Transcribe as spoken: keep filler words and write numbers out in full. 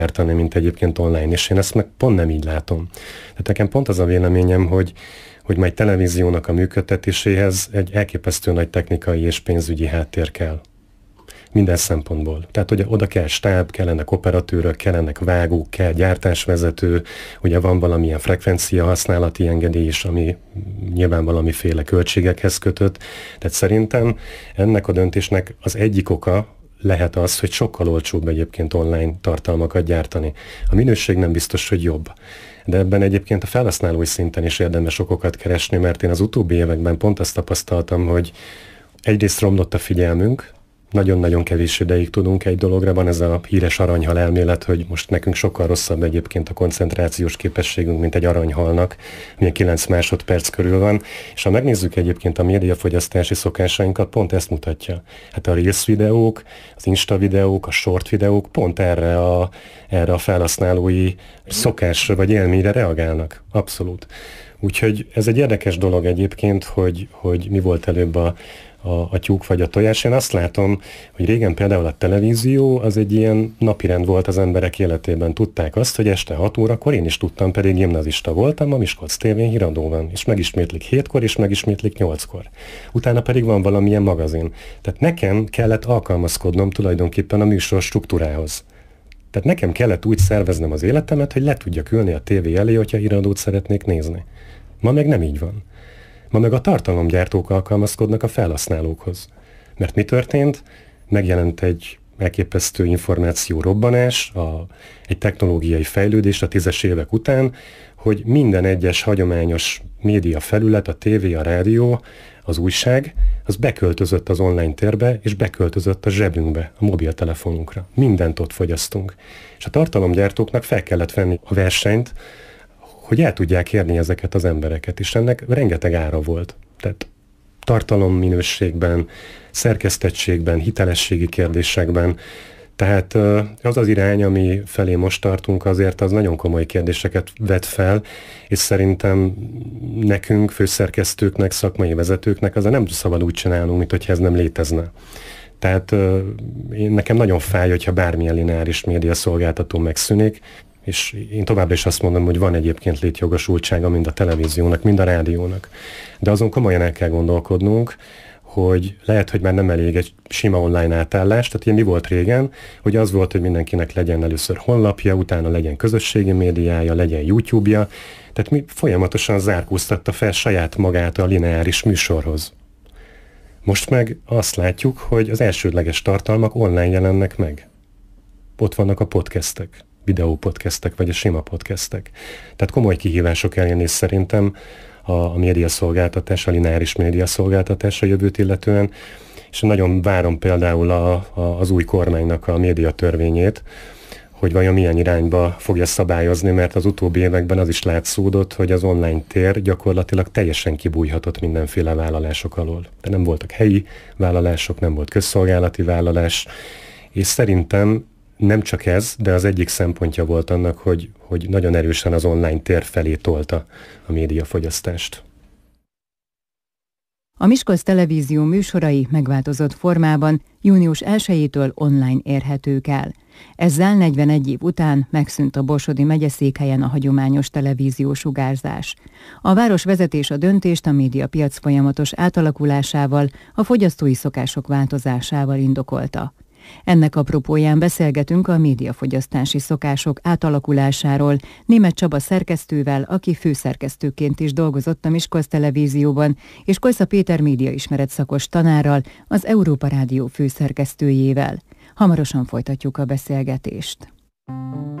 gyártani, mint egyébként online, és én ezt meg pont nem így látom. Tehát nekem pont az a véleményem, hogy hogy majd televíziónak a működtetéséhez egy elképesztő nagy technikai és pénzügyi háttér kell. Minden szempontból. Tehát ugye oda kell stáb, kellenek operatőrök, kellenek vágók, kell gyártásvezető, ugye van valamilyen frekvencia használati engedély is, ami nyilván valamiféle költségekhez kötött. Tehát szerintem ennek a döntésnek az egyik oka lehet az, hogy sokkal olcsóbb egyébként online tartalmakat gyártani. A minőség nem biztos, hogy jobb. De ebben egyébként a felhasználói szinten is érdemes okokat keresni, mert én az utóbbi években pont azt tapasztaltam, hogy egyrészt romlott a figyelmünk, nagyon-nagyon kevés ideig tudunk egy dologra, van ez a híres aranyhal elmélet, hogy most nekünk sokkal rosszabb egyébként a koncentrációs képességünk, mint egy aranyhalnak, milyen kilenc másodperc körül van, és ha megnézzük egyébként a médiafogyasztási szokásainkat, pont ezt mutatja. Hát a Reels videók, az Insta videók, a short videók pont erre a, erre a felhasználói szokásra vagy élményre reagálnak. Abszolút. Úgyhogy ez egy érdekes dolog egyébként, hogy, hogy mi volt előbb a A, a tyúk vagy a tojás. Én azt látom, hogy régen például a televízió az egy ilyen napirend volt az emberek életében. Tudták azt, hogy este hat órakor, én is tudtam, pedig gimnazista voltam, a Miskolc tévén híradó van, és megismétlik hétkor, és megismétlik nyolckor. Utána pedig van valamilyen magazin. Tehát nekem kellett alkalmazkodnom tulajdonképpen a műsor struktúrához. Tehát nekem kellett úgy szerveznem az életemet, hogy le tudjak ülni a tévé elé, hogyha híradót szeretnék nézni. Ma meg nem így van. Ma meg a tartalomgyártók alkalmazkodnak a felhasználókhoz. Mert mi történt? Megjelent egy elképesztő információ robbanás, a, egy technológiai fejlődés a tízes évek után, hogy minden egyes hagyományos média felület, a tévé, a rádió, az újság, az beköltözött az online térbe, és beköltözött a zsebünkbe, a mobiltelefonunkra. Mindent ott fogyasztunk. És a tartalomgyártóknak fel kellett venni a versenyt, hogy el tudják érni ezeket az embereket, és ennek rengeteg ára volt. Tehát tartalomminőségben, szerkesztettségben, hitelességi kérdésekben. Tehát az az irány, ami felé most tartunk, azért az nagyon komoly kérdéseket vet fel, és szerintem nekünk, főszerkesztőknek, szakmai vezetőknek az nem szabad úgy csinálnunk, mint hogyha ez nem létezne. Tehát én, nekem nagyon fáj, hogyha bármilyen lineáris média szolgáltató megszűnik, és én továbbra is azt mondom, hogy van egyébként létjogosultsága mind a televíziónak, mind a rádiónak. De azon komolyan el kell gondolkodnunk, hogy lehet, hogy már nem elég egy sima online átállás, tehát ilyen mi volt régen, hogy az volt, hogy mindenkinek legyen először honlapja, utána legyen közösségi médiája, legyen YouTube-ja, tehát mi folyamatosan zárkóztatta fel saját magát a lineáris műsorhoz. Most meg azt látjuk, hogy az elsődleges tartalmak online jelennek meg. Ott vannak a podcastek, videópodcastek, vagy a sima podcastek. Tehát komoly kihívások elé néz szerintem a, a médiaszolgáltatás, a lineáris médiaszolgáltatás a jövőt illetően, és nagyon várom például a, a, az új kormánynak a médiatörvényét, hogy vajon milyen irányba fogja szabályozni, mert az utóbbi években az is látszódott, hogy az online tér gyakorlatilag teljesen kibújhatott mindenféle vállalások alól. De nem voltak helyi vállalások, nem volt közszolgálati vállalás, és szerintem nem csak ez, de az egyik szempontja volt annak, hogy, hogy nagyon erősen az online tér felé tolta a médiafogyasztást. A Miskolc Televízió műsorai megváltozott formában június elsejétől online érhetők el. Ezzel negyvenegy év után megszűnt a Borsodi megyeszékhelyen a hagyományos televíziós sugárzás. A városvezetés a döntést a médiapiac folyamatos átalakulásával, a fogyasztói szokások változásával indokolta. Ennek apropóján beszélgetünk a médiafogyasztási szokások átalakulásáról Németh Csaba szerkesztővel, aki főszerkesztőként is dolgozott a Miskolc Televízióban, és Kojsza Péter médiaismeret szakos tanárral, az Európa Rádió főszerkesztőjével. Hamarosan folytatjuk a beszélgetést.